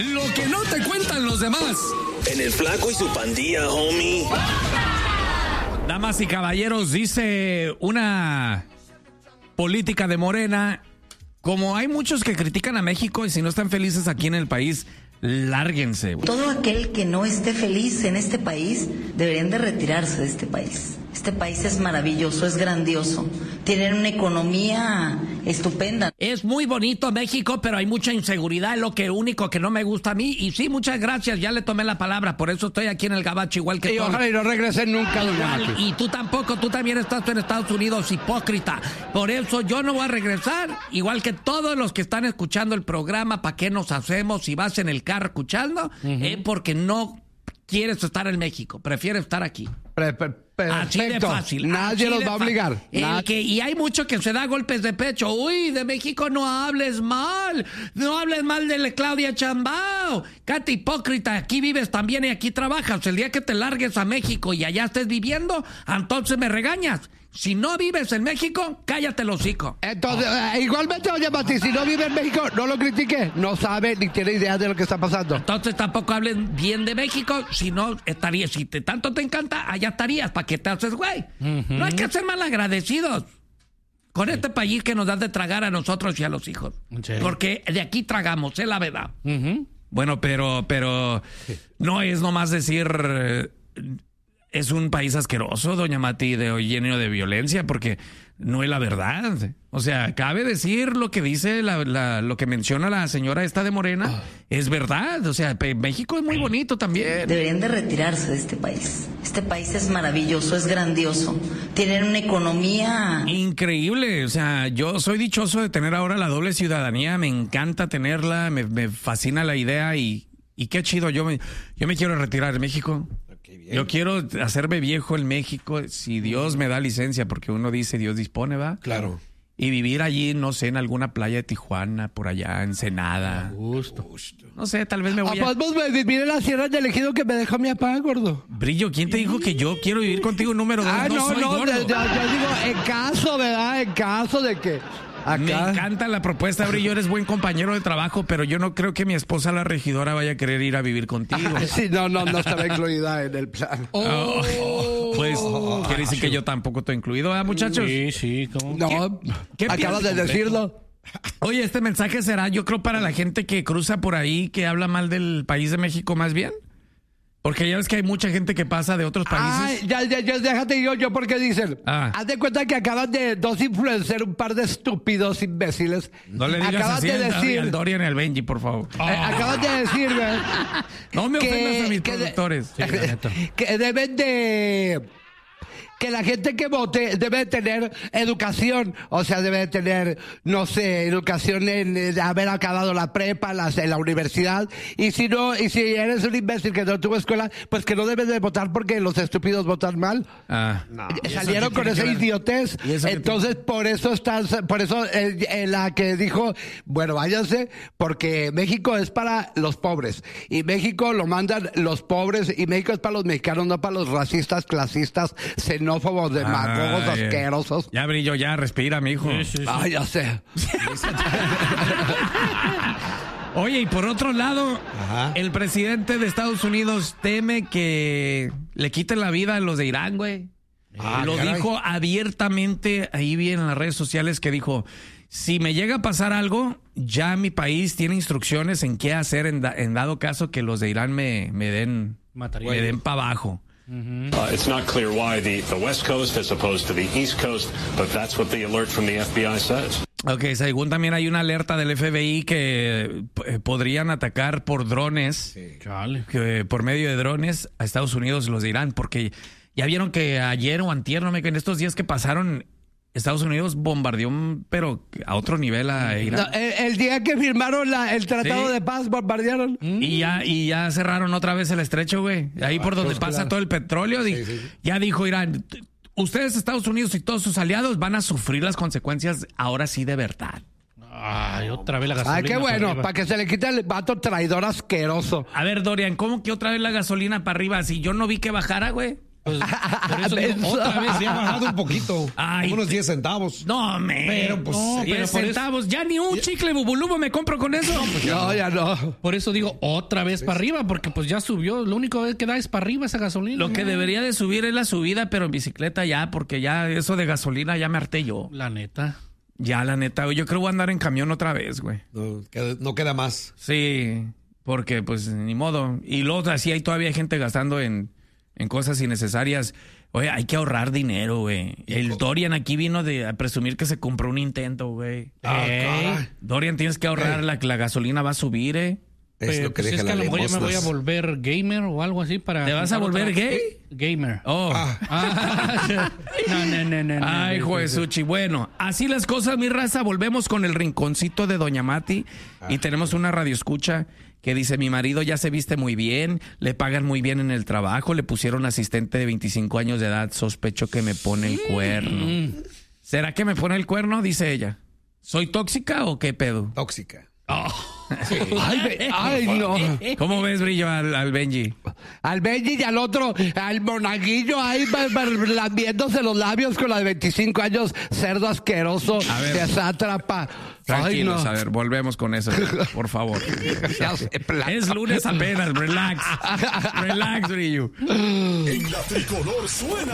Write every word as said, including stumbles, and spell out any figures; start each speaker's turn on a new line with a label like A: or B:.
A: Lo que no te cuentan los demás.
B: En el Flaco y su pandilla, homie.
A: Damas y caballeros, dice una política de Morena, como hay muchos que critican a México y si no están felices aquí en el país, lárguense.
C: Todo aquel que no esté feliz en este país deberían de retirarse de este país. Este país es maravilloso, es grandioso. Tienen una economía estupenda.
A: Es muy bonito México, pero hay mucha inseguridad, es lo que único que no me gusta a mí. Y sí, muchas gracias, ya le tomé la palabra, por eso estoy aquí en el Gabacho igual que
D: y
A: todos.
D: ojalá y no regresen nunca, doña
A: Igual,
D: Mati.
A: y tú tampoco, tú también estás en Estados Unidos, hipócrita. Por eso yo no voy a regresar, igual que todos los que están escuchando el programa. ¿Para qué nos hacemos si vas en el carro escuchando? Uh-huh. Eh, porque no quieres estar en México, prefieres estar aquí.
D: Pre, pre,
A: Así de fácil.
D: Nadie los va a obligar.
A: El que, y hay mucho que se da golpes de pecho. Uy, de México no hables mal. No hables mal de Claudia Sheinbaum. Cate hipócrita, aquí vives también y aquí trabajas. El día que te largues a México y allá estés viviendo, entonces me regañas. Si no vives en México, cállate el hocico.
D: Entonces, oh. eh, igualmente, doña Mati, si no vive en México, no lo critique. No sabe ni tiene idea de lo que está pasando.
A: Entonces tampoco hablen bien de México. Si no, estarías, si te, tanto te encanta, allá estarías. ¿Para qué te haces, güey? Uh-huh. No hay que ser malagradecidos con este país que nos da de tragar a nosotros y a los hijos. Sí. Porque de aquí tragamos, es la verdad. Uh-huh. Bueno, pero, pero no es nomás decir... Eh, es un país asqueroso, doña Mati, de lleno de violencia, porque no es la verdad. O sea, cabe decir lo que dice, la, la, lo que menciona la señora esta de Morena, oh. es verdad. O sea, México es muy bonito también.
C: Deberían de retirarse de este país. Este país es maravilloso, es grandioso. Tienen una economía...
A: increíble. O sea, yo soy dichoso de tener ahora la doble ciudadanía. Me encanta tenerla, me, me fascina la idea y, y qué chido. Yo me, yo me quiero retirar de México. Yo quiero hacerme viejo en México, si Dios me da licencia, porque uno dice Dios dispone, ¿va?
D: Claro.
A: Y vivir allí, no sé, en alguna playa de Tijuana, por allá, Ensenada.
D: Justo.
A: No sé, tal vez me voy a...
D: a... Podemos vivir en la Sierra del Ejido que me dejó mi papá, gordo.
A: Brillo, ¿quién te dijo que yo quiero vivir contigo número dos?
D: Ah, no,
A: no, soy
D: no,
A: gordo.
D: yo, yo digo, en caso, ¿verdad? En caso de que... Acá.
A: Me encanta la propuesta, Brillo, eres buen compañero de trabajo, pero yo no creo que mi esposa, la regidora, vaya a querer ir a vivir contigo.
D: Sí, no, no, no estaba incluida en el plan.
A: Oh, oh, pues, oh, quiere decir que yo tampoco estoy incluido, ¿eh, muchachos?
E: Sí, sí, ¿cómo?
D: No, ¿Qué, qué acabas de decirlo.
A: Oye, este mensaje será, yo creo, para la gente que cruza por ahí, que habla mal del país de México más bien. Porque ya ves que hay mucha gente que pasa de otros países.
D: Ay, ya, ya, ya, déjate yo, yo porque dicen. Ah. Haz de cuenta que acaban de dos influencers, un par de estúpidos imbéciles.
A: No le digas
D: acaban
A: así
D: de
A: al,
D: decir,
A: al Dorian y al Benji, por favor.
D: Oh. Eh, acaban de decir, ¿verdad?
A: No me ofendas a mis
D: que
A: productores.
D: De, sí, que deben de... que la gente que vote debe tener educación, o sea, debe tener, no sé, educación en, en haber acabado la prepa, la, en la universidad, y si no, y si eres un imbécil que no tuvo escuela, pues que no debes de votar porque los estúpidos votan mal.
A: Ah, no.
D: Salieron con esa idiotez, entonces por eso estás, por eso eh, eh, la que dijo, bueno, váyanse, porque México es para los pobres, y México lo mandan los pobres, y México es para los mexicanos, no para los racistas, clasistas, xenófobos, xenófobos, demagogos, ah, asquerosos.
A: Ya, Brillo, ya, respira, mijo.
D: Sí, sí, sí. Ah, ya sé.
A: Oye, y por otro lado,
D: ajá,
A: el presidente de Estados Unidos teme que le quiten la vida a los de Irán, güey. Ah, Lo caray. dijo abiertamente, ahí vi en las redes sociales que dijo, si me llega a pasar algo, ya mi país tiene instrucciones en qué hacer en, da, en dado caso que los de Irán me, me den, Mataría. me den para abajo.
F: Mm-hmm. Uh, it's not clear why the, the West Coast as opposed to the East Coast, but that's what the alert from the F B I says.
A: Ok, según también hay una alerta del F B I que eh, podrían atacar por drones, sí. que, por medio de drones a Estados Unidos los de Irán, porque ya vieron que ayer o antier, no me en estos días que pasaron, Estados Unidos bombardeó, pero a otro nivel a Irán.
D: No, el, el día que firmaron la, el tratado sí. de paz, bombardearon.
A: Y ya, y ya cerraron otra vez el estrecho, güey. Ahí ah, por donde pasa claro. todo el petróleo. Sí, sí, sí. Ya dijo Irán, ustedes, Estados Unidos y todos sus aliados, van a sufrir las consecuencias ahora sí de verdad.
E: Ay, otra vez la gasolina.
D: Ay, qué bueno, para que se le quite el vato traidor asqueroso.
A: A ver, Dorian, ¿cómo que otra vez la gasolina para arriba? Si yo no vi que bajara, güey.
E: Pues, por eso digo, otra vez
G: Se ha bajado un poquito,
A: Ay,
G: unos diez centavos.
A: No, me.
G: Pero, pues,
A: no,
G: sí,
A: diez
E: pero por
A: centavos. Ya ni un chicle bubulubo me compro con eso.
D: No, ya no.
E: Por eso digo otra vez para arriba, porque pues ya subió. Lo único que da es para arriba esa gasolina.
A: Lo que
E: ¿no?
A: debería de subir es la subida, pero en bicicleta ya, porque ya eso de gasolina ya me harté yo.
E: La neta.
A: Ya, la neta, yo creo que voy a andar en camión otra vez, güey.
G: No queda, no queda más.
A: Sí, porque pues ni modo. Y luego así hay todavía gente gastando en, en cosas innecesarias. Oye, hay que ahorrar dinero, güey. El Dorian aquí vino de a presumir que se compró un Nintendo, güey.
G: Ah,
E: Ey.
G: caray.
A: Dorian, tienes que ahorrar,
G: Ey.
A: la, la gasolina va a subir, ¿eh?
G: Es
E: Pero,
G: lo que
E: pues,
G: deja
E: es que a
G: la
E: lo mejor ya me voy a
G: limosnas.
E: volver gamer o algo así para...
A: ¿Te vas a
E: juntar
A: volver
E: otra-
A: gay?
E: Gamer.
A: Oh.
G: Ah,
E: Ah, no, no, no, no, no.
A: Ay,
E: no,
A: juez Suchi. Bueno, así las cosas, mi raza. Volvemos con el rinconcito de Doña Mati. Y tenemos una radioescucha que dice: mi marido ya se viste muy bien, le pagan muy bien en el trabajo, le pusieron asistente de veinticinco años de edad, sospecho que me pone el cuerno. ¿Será que me pone el cuerno? Dice ella. ¿Soy tóxica o qué pedo?
G: tóxica.
D: Ay, ve- ay, no.
A: ¿Cómo ves, Brillo, al, al Benji?
D: Al Benji y al otro, al monaguillo ahí ba- ba- lambiéndose los labios con la de veinticinco años, cerdo asqueroso,
A: A ver.
D: de sátrapa. Ay,
A: Tranquilos,
D: no.
A: a ver, volvemos con eso, por favor.
D: Ya sé, plan-
A: Es lunes apenas, relax. Relax, Brillo.
H: En la tricolor suena